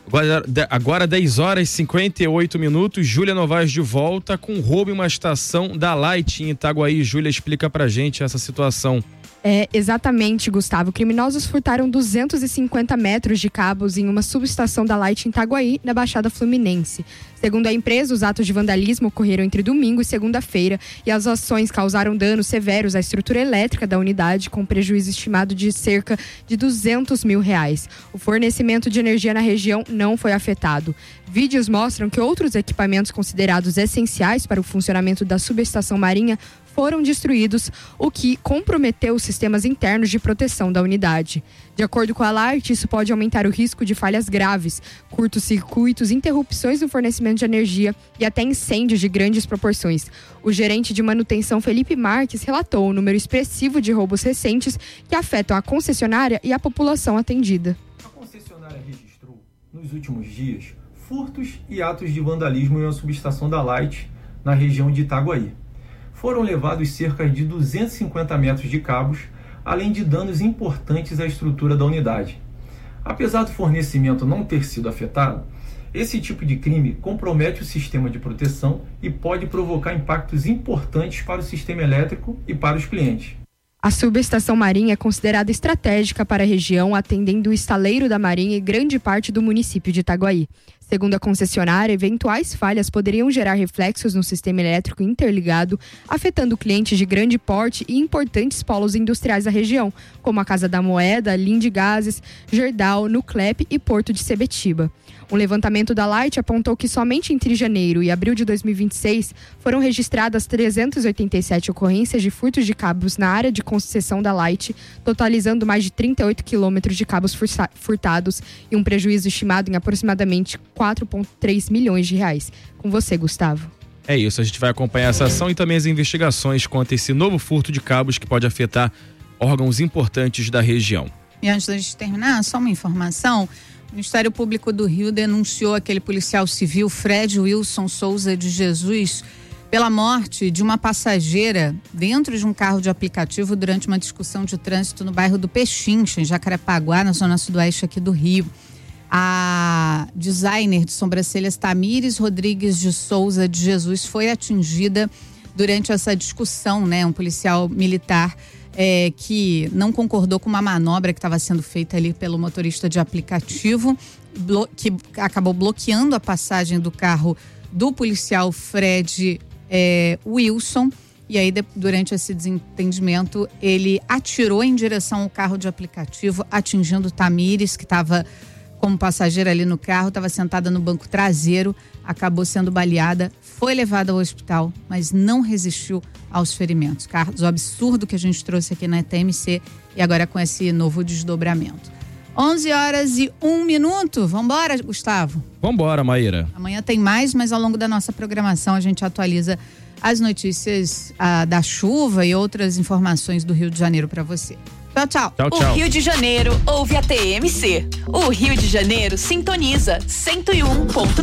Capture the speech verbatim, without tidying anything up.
Agora, agora dez horas e cinquenta e oito minutos, Júlia Novaes de volta com roubo em uma estação da Light em Itaguaí. Júlia, explica pra gente essa situação. É, exatamente, Gustavo. Criminosos furtaram duzentos e cinquenta metros de cabos em uma subestação da Light em Itaguaí, na Baixada Fluminense. Segundo a empresa, os atos de vandalismo ocorreram entre domingo e segunda-feira e as ações causaram danos severos à estrutura elétrica da unidade, com prejuízo estimado de cerca de duzentos mil reais. O fornecimento de energia na região não foi afetado. Vídeos mostram que outros equipamentos considerados essenciais para o funcionamento da subestação Marinha foram destruídos, o que comprometeu os sistemas internos de proteção da unidade. De acordo com a Light, isso pode aumentar o risco de falhas graves, curtos-circuitos, interrupções no fornecimento de energia e até incêndios de grandes proporções. O gerente de manutenção, Felipe Marques, relatou o número expressivo de roubos recentes que afetam a concessionária e a população atendida. A concessionária registrou, nos últimos dias, furtos e atos de vandalismo em uma subestação da Light, na região de Itaguaí. Foram levados cerca de duzentos e cinquenta metros de cabos, além de danos importantes à estrutura da unidade. Apesar do fornecimento não ter sido afetado, esse tipo de crime compromete o sistema de proteção e pode provocar impactos importantes para o sistema elétrico e para os clientes. A subestação Marinha é considerada estratégica para a região, atendendo o estaleiro da Marinha e grande parte do município de Itaguaí. Segundo a concessionária, eventuais falhas poderiam gerar reflexos no sistema elétrico interligado, afetando clientes de grande porte e importantes polos industriais da região, como a Casa da Moeda, Linde Gases, Gerdau, Nuclep e Porto de Sebetiba. Um levantamento da Light apontou que somente entre janeiro e abril de dois mil e vinte e seis foram registradas trezentas e oitenta e sete ocorrências de furtos de cabos na área de concessão da Light, totalizando mais de trinta e oito quilômetros de cabos furtados e um prejuízo estimado em aproximadamente quatro vírgula três milhões de reais. Com você, Gustavo. É isso, a gente vai acompanhar essa ação e também as investigações contra esse novo furto de cabos que pode afetar órgãos importantes da região. E antes de terminar, só uma informação. O Ministério Público do Rio denunciou aquele policial civil Fred Wilson Souza de Jesus pela morte de uma passageira dentro de um carro de aplicativo durante uma discussão de trânsito no bairro do Pechincha, em Jacarepaguá, na zona sudoeste aqui do Rio. A designer de sobrancelhas Tamires Rodrigues de Souza de Jesus foi atingida durante essa discussão, né? Um policial militar É, que não concordou com uma manobra que estava sendo feita ali pelo motorista de aplicativo, blo- que acabou bloqueando a passagem do carro do policial Fred é, Wilson. E aí, de, durante esse desentendimento, ele atirou em direção ao carro de aplicativo, atingindo Tamires, que estava como passageira ali no carro, estava sentada no banco traseiro, acabou sendo baleada, foi levada ao hospital, mas não resistiu aos ferimentos. Caso absurdo que a gente trouxe aqui na T M C e agora com esse novo desdobramento. onze horas e um minuto. Vambora, Gustavo? Vambora, Maíra. Amanhã tem mais, mas ao longo da nossa programação a gente atualiza as notícias ah, da chuva e outras informações do Rio de Janeiro para você. Tchau, tchau. Tchau, tchau. O Rio de Janeiro ouve a T M C. O Rio de Janeiro sintoniza cento e um ponto